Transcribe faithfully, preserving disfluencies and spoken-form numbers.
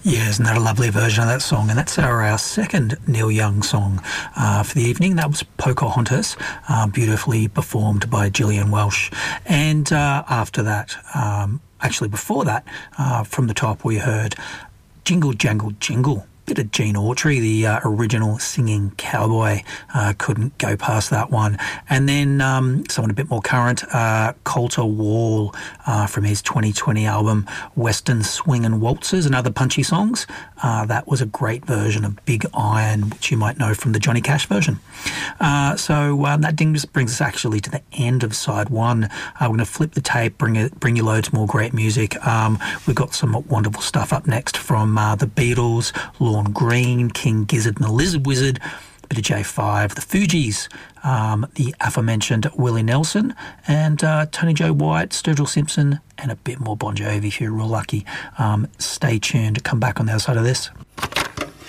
Yeah, isn't that a lovely version of that song? And that's our, our second Neil Young song uh, for the evening. That was Pocahontas, uh, beautifully performed by Gillian Welsh. And uh, after that, um, actually before that, uh, from the top we heard Jingle Jangle Jingle. Bit of Gene Autry, the uh, original singing cowboy. Uh, couldn't go past that one. And then um, someone a bit more current, uh, Colter Wall uh, from his twenty twenty album Western Swing and Waltzes and Other Punchy Songs. Uh, that was a great version of Big Iron, which you might know from the Johnny Cash version. Uh, so um, that brings us actually to the end of side one. Uh, we're going to flip the tape, bring it, bring you loads more great music. Um, we've got some wonderful stuff up next from uh, the Beatles, Lorne Green, King Gizzard and the Lizard Wizard, a bit of J five, the Fugees, um, the aforementioned Willie Nelson, and uh, Tony Joe White, Sturgill Simpson, and a bit more Bon Jovi if you're real lucky. Um, stay tuned. Come back on the other side of this.